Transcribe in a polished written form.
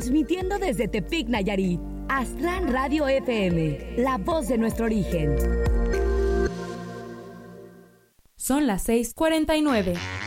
transmitiendo desde Tepic, Nayarit. Aztlán Radio FM, la voz de nuestro origen. Son las 6:49.